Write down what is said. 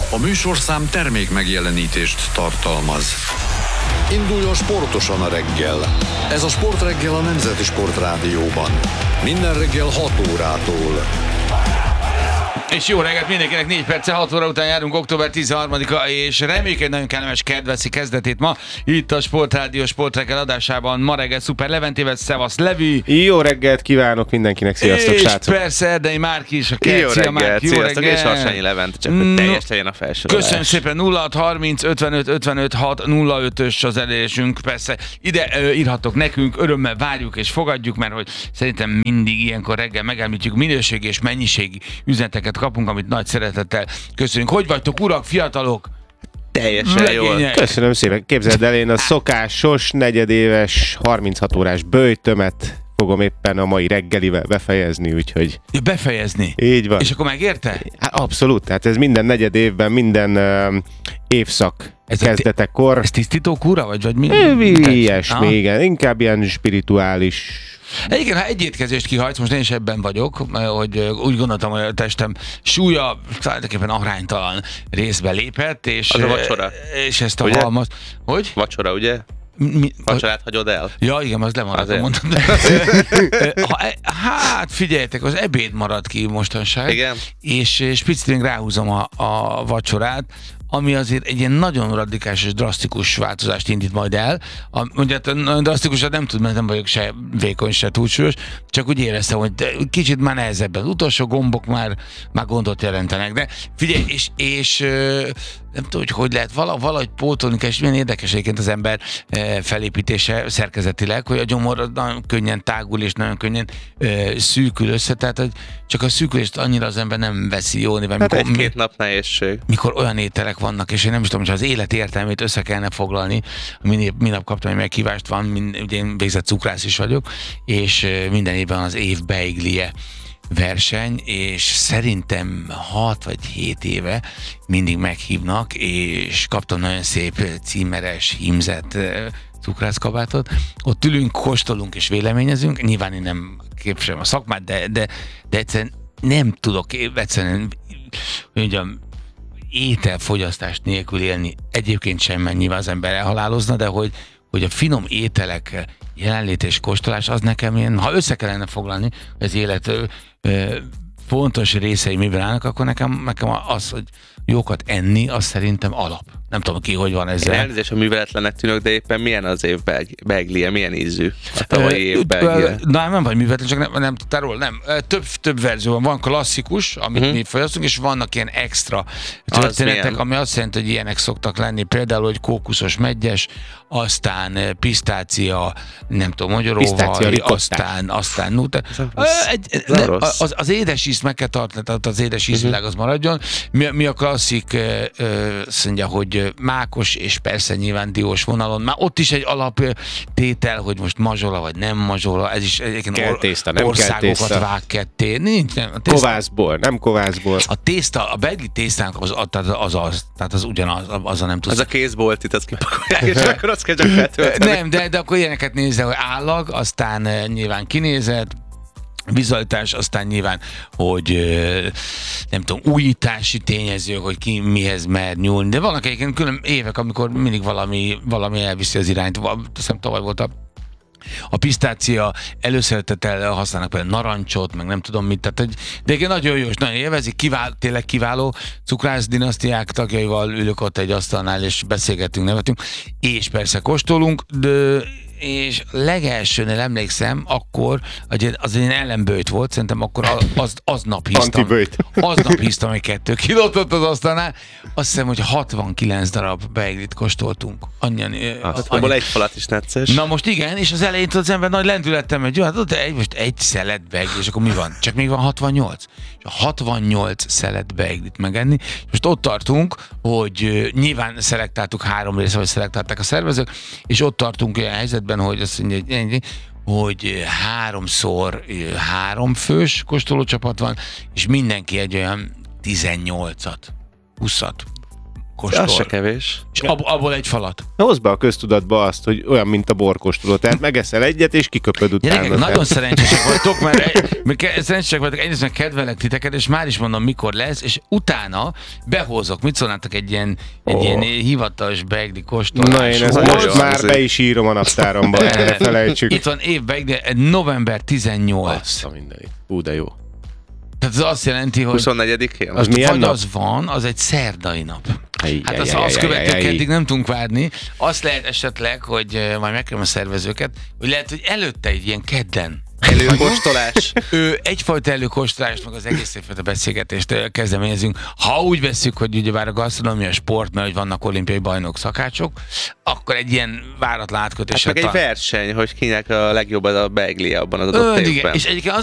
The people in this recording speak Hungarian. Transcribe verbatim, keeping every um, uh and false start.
A műsorszám termék megjelenítést tartalmaz. Induljon sportosan a reggel. Ez a Sportreggel a Nemzeti Sportrádióban. Minden reggel hat órától. És jó reggelt mindenkinek, négy perccel hat óra után járunk, október tizenharmadika, és reméljük egy nagyon kellemes kedveszi kezdetét ma itt a Sportrádió Sportreggel adásában. Ma reggel Szuper Leventével, szevasz Levi! Jó reggelt kívánok mindenkinek, sziasztok és srácok! És persze Erdei Márki is, a Kert, jó szia reggelt, Márki, jó sziasztok, reggelt! És Harsányi Levent, csak hogy teljes legyen a felsorolás. Köszönöm szépen, nulla hat harminc ötvenöt ötvenöt hat nulla ötös az elérésünk, persze ide ö, írhatok nekünk, örömmel várjuk és fogadjuk, mert hogy szerintem mindig ilyenkor reggel megemlítjük, minőségi és mennyiségi üzeneteket kapunk, amit nagy szeretettel köszönjük. Hogy vagytok, urak, fiatalok? Teljesen jól. Köszönöm szépen. Képzeld el, én a szokásos, negyedéves, harminchat órás böjtömet fogom éppen a mai reggelivel befejezni, úgyhogy... Ja, befejezni? Így van. És akkor megérte? Hát abszolút, tehát ez minden negyed évben, minden uh, évszak ez kezdetekor. Ez tisztító kúra, vagy, vagy mi? Ilyesmi, igen. Inkább ilyen spirituális. Egyébként, ha egy étkezést kihajtsz, most én is ebben vagyok, hogy úgy gondoltam, hogy a testem súlya tulajdonképpen aránytalan részbe lépett, és, az a vacsora. És ezt a ugye? halmaz... Hogy? Vacsora, ugye? Mi, Vacsorát hagyod el? Ja, igen, az lemarad, mondtam. ha, hát figyeljetek, az ebéd marad ki mostanság. Igen. És, és picit még ráhúzom a, a vacsorát, ami azért egy ilyen nagyon radikális és drasztikus változást indít majd el. A, ugye nagyon drasztikusat nem tud, mert nem vagyok se vékony, se túlsúlyos, csak úgy éreztem, hogy kicsit már nehezebben. Az utolsó gombok már, már gondot jelentenek. De figyelj, és, és nem tudom, hogy hogy lehet vala, valahogy pótolni kell, és milyen érdekes egyébként az ember felépítése szerkezetileg, hogy a gyomor nagyon könnyen tágul, és nagyon könnyen szűkül össze, tehát hogy csak a szűkülést annyira az ember nem veszi jó néven. Hát egy-két nap nehézség. Mikor olyan ételek vannak, és én nem is tudom, hogy az élet értelmét össze kellene foglalni. Minap kaptam egy meghívást, van, mind, ugye én végzett cukrász is vagyok, és minden évben az év beiglie verseny, és szerintem hat vagy hét éve mindig meghívnak, és kaptam nagyon szép címeres, hímzett cukrászkabátot. Ott ülünk, kóstolunk és véleményezünk. Nyilván én nem képviselem a szakmát, de, de, de egyszerűen nem tudok, egyszerűen, hogy mondjam, ételfogyasztást nélkül élni. Egyébként sem, mert nyilván az ember elhalálozna, de hogy, hogy a finom ételek jelenlét és kóstolás, az nekem ilyen, ha össze kellene foglalni, hogy az élet ö, ö, fontos részei miben állnak, akkor nekem, nekem az, hogy jókat enni, az szerintem alap. Nem tudom ki, hogy van ezzel. Én elnézést, a műveletlenek tűnök, de éppen milyen az év beiglie, milyen ízű a tavalyi év beiglie? Na, nem vagy műveletlen, csak nem, nem tudtál róla, nem. Több, több verzió van. Van klasszikus, amit uh-huh. mi fogyasztunk, és vannak ilyen extra történetek, ami azt jelenti, hogy ilyenek szoktak lenni. Például, hogy kókuszos meggyes, aztán pisztácia, nem tudom, magyaróval, aztán, aztán nuta. Egy, az, az édes ízt meg kell tartani, tehát az édes ízvilág az maradjon. Mi, mi a klasszik, azt mondja, hogy mákos, és persze nyilván diós vonalon. Már ott is egy alaptétel, hogy most mazsola vagy nem mazsola, ez is egyébként or- tészta, nem országokat vág ketté. Nincs, nem. A tészta, kovászból, nem kovászból. A tészta, a belgi tésztánk az az, az, az, tehát az ugyanaz, az a nem tudsz. Az a kézboltit, azt kipakolják, és akkor azt kell csak feltölteni. Nem, de, de akkor ilyeneket nézze, hogy állag, aztán nyilván kinézet, vizualitás, aztán nyilván, hogy nem tudom, újítási tényező, hogy ki mihez mer nyúlni, de vannak egyébként külön évek, amikor mindig valami, valami elviszi az irányt. Hiszem, tavaly volt a A pisztácia előszeretettel használnak például narancsot, meg nem tudom mit, tehát, de igen, nagyon jó, és nagyon élvezik, kivál, tényleg kiváló cukrász dinasztiák tagjaival ülök ott egy asztalnál, és beszélgetünk, nevetünk, és persze kóstolunk, de és legelsőnél emlékszem, akkor az egy ellenbőjt volt, szerintem akkor az, aznap hisztam. Aznap hisztam, hogy kettő kilót ott az asztalnál. Azt hiszem, hogy hatvankilenc darab beiglit kóstoltunk. Annyian, hát abból egy falat is necces. Na most igen, és az elején az ember nagy lendülettem, hogy jó, hát ott egy, most egy szelet beiglit, és akkor mi van? Csak még van hatvannyolc. És a hatvannyolc szelet beiglit megenni. Most ott tartunk, hogy nyilván szelektáltuk három részre, vagy szelektálták a szervezők, és ott tartunk olyan helyzetben, hogy azt mondja, hogy hogy háromszor három fős kóstolócsapat van, és mindenki egy olyan tizennyolcat, húszat kóstol. Az se kevés. És ab, abból egy falat. Hozd be a köztudatba azt, hogy olyan, mint a borkóstoló. Tehát megeszel egyet, és kiköpöd utána. Gyerekek, nagyon szerencsések vagytok, mert, mert szerencsések vagytok, egyrészt meg kedvelek titeket, és már is mondom, mikor lesz, és utána behozok. Mit szólnátok egy ilyen, egy Oh. ilyen hivatalos beigli kóstolás? Na én ezt Nagyon most jó. már be is írom a naptáromba, el ne felejtsük. Itt van év beigli, november tizennyolc. Azt a mindenit. Ú, de jó. Tehát ez azt jelenti, hogy huszonnegyedikén? Az milyen vagy nap? az van, az egy szerdai nap. Ej, Hát ej, azt, ej, azt ej, követően ej, ej. eddig nem tudunk várni. Azt lehet esetleg, hogy eh, majd megkérem a szervezőket, hogy lehet, hogy előtte egy ilyen kedden Előkóstolás. ő egyfajta előkóstolást, meg az egész egyfajta beszélgetést eh, kezdeményezünk. Ha úgy vesszük, hogy ugyebár a gasztronómia sport, mert hogy vannak olimpiai bajnok szakácsok, akkor egy ilyen váratlan Hát átkötéssel meg egy talán- verseny, hogy kinek a legjobb az a beigli abban az adott Ö, évben. igen, és egyébként az